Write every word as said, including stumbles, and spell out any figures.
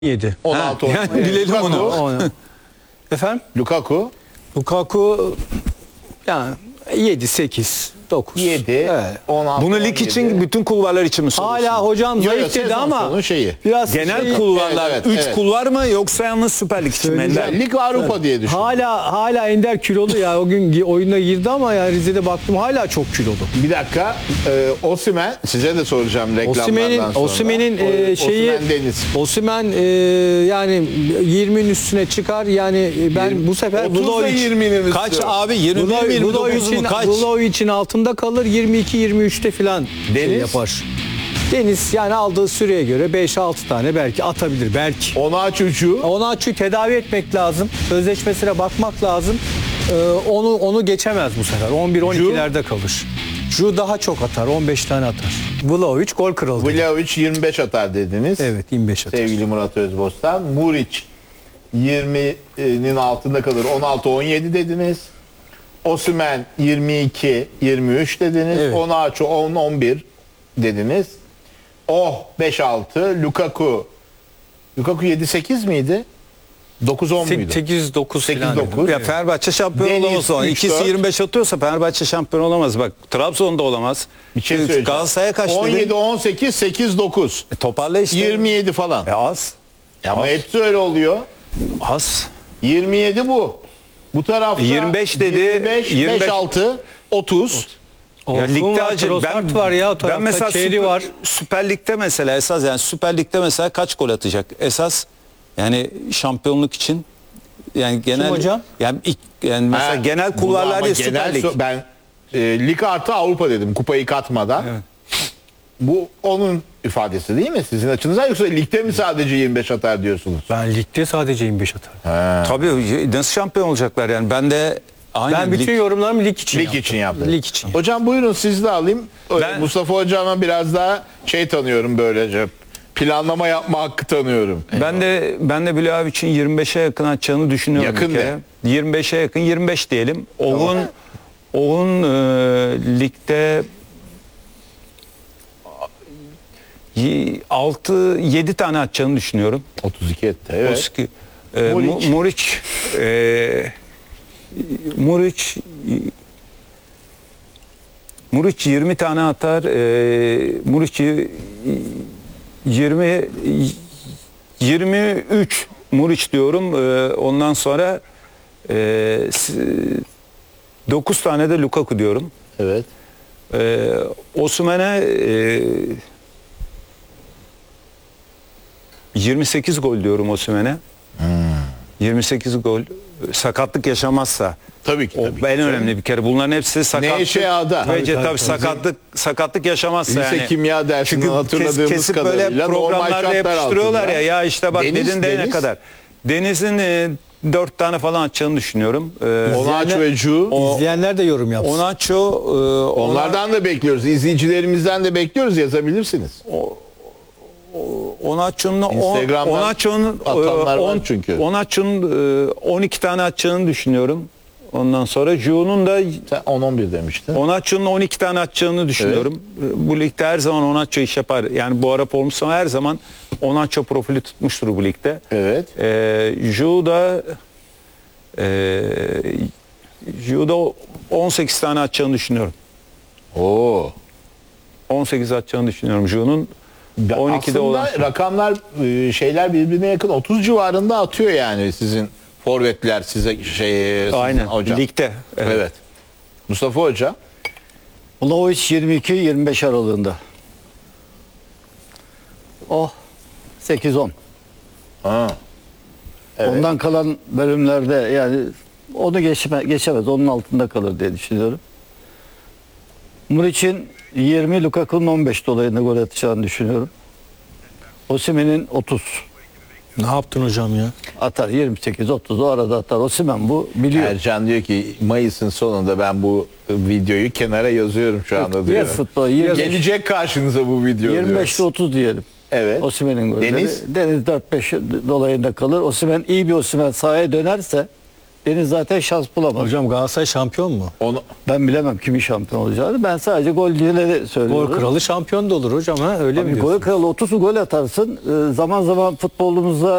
yedi. on altı Ha, yani bilelim Lukaku, onu. Onu. Efendim? Lukaku Lukaku yani yedi, sekiz, dokuz. yedi, Evet. on altı, Bunu on lig yedi. için, bütün kulvarlar için mi soruyorsun? Hala hocam Yo, yo, zayıf dedi sezon ama sonu şeyi. biraz Genel şey- kulvarlar, Evet, üç evet, evet. kulvar mı yoksa yalnız Süper Lig için mi? Söyleyeceğim. Ender? Lig ve Avrupa diye düşün. hala hala Ender kilolu ya. O gün gi- oyuna girdi ama ya Rize'de baktım hala çok kilolu. Bir dakika. E, Osimhen size de soracağım reklamlardan Osimhen'in sonra. Osimhen'in O- e, şeyi Osimhen Deniz. Osimhen e, yani yirminin üstüne çıkar. Yani e, ben bu sefer otuz da Vlahovic yirminin Kaç üstü. abi? yirmi bir mi, yirmi dokuz mu? Kaç? Vlahovic'in altında kalır. yirmi iki yirmi üçte falan şey Deniz? yapar. Deniz yani aldığı süreye göre beş altı tane belki atabilir belki. Ona çocuğu. Ona çünkü tedavi etmek lazım. Sözleşmesine bakmak lazım. Ee, onu onu geçemez bu sefer. on bir on ikilerde kalır. Ju daha çok atar. on beş tane atar. Vlahovic gol kralı. Vlahovic yirmi beş atar dediniz. Evet yirmi beş atar. Sevgili Murat Özbostan. Muric yirminin altında kalır. on altı on yedi dediniz. Osimhen yirmi iki yirmi üç dediniz. Evet. Onaço on on bir dediniz. Oh beş altı. Lukaku Lukaku yedi sekiz miydi? dokuz on muydu? sekiz dokuz sekiz falan. dokuz. Ya Fenerbahçe şampiyon Deniz, olamaz o zaman. üç, İkisi dört. yirmi beş atıyorsa Fenerbahçe şampiyon olamaz. Bak Trabzon'da olamaz. Bir şey söyleyeceğim. Galatasaray'a kaç on yedi dedin? on sekiz sekiz dokuz. E, toparla işte. yirmi yedi falan. E, az. Ama az. hepsi öyle oluyor. Az. yirmi yedi bu. Bu tarafta yirmi beş dedi, yirmi beş, yirmi beş. beş altı, otuz. Ya Olsun ligde var, acı. Trossard var ya o ben tarafta. mesela Çeyli Süper, var. Süper Lig'de mesela esas yani Süper Lig'de mesela kaç gol atacak? Esas yani şampiyonluk için yani genel hocam? yani ilk- yani mesela Ha, genel bunu kulvarlar ama değil genel Süper Lig. so- Ben e, lig artı Avrupa dedim kupayı katmadan. Evet. Bu onun ifadesi değil mi? Sizin açınızdan yoksa ligde mi sadece yirmi beş atar diyorsunuz? Ben ligde sadece yirmi beş atar. Tabii nasıl şampiyon olacaklar yani ben de aynı Ben bütün lig- yorumlarımı lig için Lig yaptım. için yaptım. Lig için. Hocam buyurun siz de alayım. Öyle Ben- Mustafa Hocam'a biraz daha şey tanıyorum böylece. Planlama yapma hakkı tanıyorum. Ben de ben de Bilal için yirmi beşe yakın atacağını düşünüyorum. Yakın bir kere. de. yirmi beşe yakın yirmi beş diyelim. Oğun Oğun e, ligde altı yedi tane atacağını düşünüyorum. otuz iki etti. Evet. Oski, e, Mu- Muric. Muric e, Muric Muric yirmi tane atar. E, Muric yirmi yirmi üç Muric diyorum. E, ondan sonra e, dokuz tane de Lukaku diyorum. Evet. E, Osimhen'e e, yirmi sekiz gol diyorum Osimhen'e. Hmm. yirmi sekiz gol. Sakatlık yaşamazsa. Tabii ki. O tabii ki. en önemli bir kere. Bunların hepsi sakatlık. N Ş A'da. Ve Tabii, tabii, tabii. sakatlık sakatlık yaşamazsa Lise yani. kimya dersinden Çünkü hatırladığımız kes, kesip kadarıyla böyle normal programlarda şartlar yapıştırıyorlar altında. ya. Ya işte bak Deniz, dedin de ne Deniz. kadar. Deniz'in e, dört tane falan atacağını düşünüyorum. E, Onaço ve Ju. O- İzleyenler de yorum yapsın. Onaço e, ona- Onlardan da bekliyoruz. İzleyicilerimizden de bekliyoruz. Yazabilirsiniz. Onaço'nun on- Instagram'dan Onaço'nun atanlar e, var on- çünkü. Onaço'nun e, on iki tane atacağını düşünüyorum. Ondan sonra Ju'nun da Sen on on bir demiştin. Onaço'nun on iki tane atacağını düşünüyorum. Bu ligde her zaman Onaço iş yapar. Yani bu ara formasyon her zaman Onaço profili tutmuştur bu ligde. Evet. Ee, Ju da e, Ju da on sekiz tane atacağını düşünüyorum. Oo. on sekiz atacağını düşünüyorum Ju'nun. on ikide Aslında olan. rakamlar e, şeyler birbirine yakın otuz civarında atıyor yani sizin forvetler size şey sizin Aynen. hocam. Ligde. Evet. Evet. Mustafa Hoca Vlahovic yirmi iki yirmi beş aralığında. Oh sekiz on. ha. Evet. Ondan kalan bölümlerde yani onu geçme, geçemez. Onun altında kalır diye düşünüyorum. Muric'in yirmi, Lukaku'nun on beş dolayında gol atacağını düşünüyorum. Osimhen'in otuz Ne yaptın hocam ya? atar. yirmi sekiz otuz o arada atar. Osimhen bu biliyor. Ercan diyor ki Mayıs'ın sonunda ben bu videoyu kenara yazıyorum şu anda diyor. Biraz futbol yirmi beş, Gelecek karşınıza bu video yirmi beş ile diyor. otuz diyelim. Evet. Osimhen'in golleri. Deniz? Deniz dört beş dolayında kalır. Osimhen iyi bir Osimhen sahaya dönerse Deniz zaten şans bulamadı. Hocam Galatasaray şampiyon mu? Onu Ben bilemem kimin şampiyon olacağını. Ben sadece golcüleri söylüyorum. Gol kralı şampiyon da olur hocam ha öyle mi Abi, diyorsun? gol kralı otuz gol atarsın. Ee, zaman zaman futbolumuzda